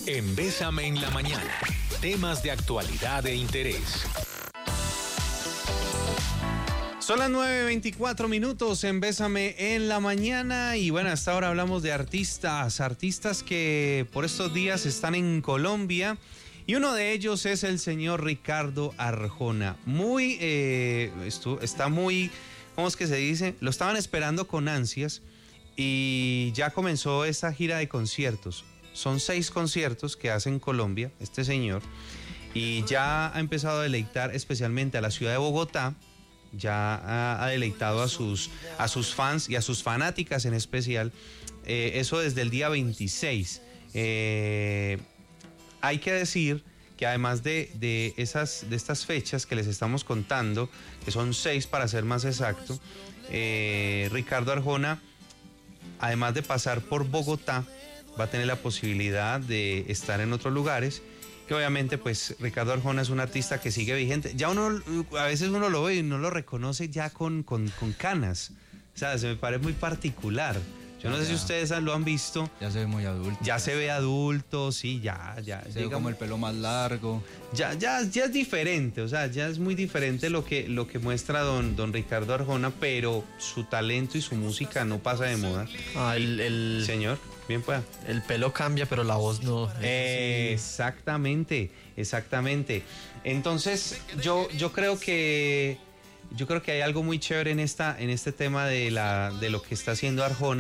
En Bésame en la Mañana, temas de actualidad e interés. Son las 9:24 en Bésame en la Mañana y bueno, hasta ahora hablamos de artistas que por estos días están en Colombia y uno de ellos es el señor Ricardo Arjona. Está muy, ¿cómo es que se dice? Lo estaban esperando con ansias y ya comenzó esta gira de conciertos. Son 6 conciertos que hace en Colombia este señor y ya ha empezado a deleitar especialmente a la ciudad de Bogotá. Ya ha deleitado a sus fans y a sus fanáticas en especial, eso desde el día 26. Hay que decir que además de estas fechas que les estamos contando, que son 6 para ser más exacto, Ricardo Arjona, además de pasar por Bogotá, va a tener la posibilidad de estar en otros lugares, que obviamente pues Ricardo Arjona es un artista que sigue vigente. Ya a veces uno lo ve y no lo reconoce ya con canas. O sea, se me parece muy particular. Yo no sé si ustedes lo han visto. Ya se ve muy adulto. Ya se ve adulto, sí, ya. Se ve como el pelo más largo. Ya es diferente, o sea, ya es muy diferente lo que muestra don Ricardo Arjona, pero su talento y su música no pasa de moda. Señor, bien pueda. El pelo cambia, pero la voz no. Exactamente. Entonces, yo creo que hay algo muy chévere en este tema de lo que está haciendo Arjona.